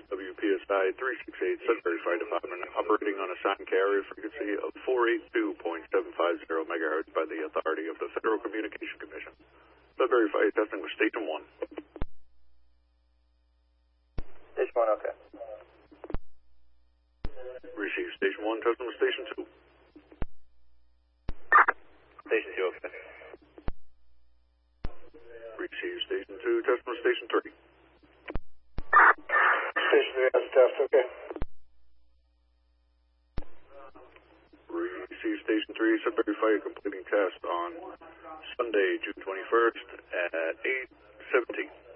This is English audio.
WPSI 368 Sudbury Fire Department, operating on a sound carrier frequency of 482.750 megahertz by the authority of the Federal Communication Commission. Sudbury Fire testing with Station 1. Station 1, okay. Receive Station 1, testing with Station 2. Station 2, okay. Receive Station 2, testing with Station 3. Station 3 has a test, okay. Receive Station 3, Sudbury Fire completing test on Sunday, June 21st at 8:17.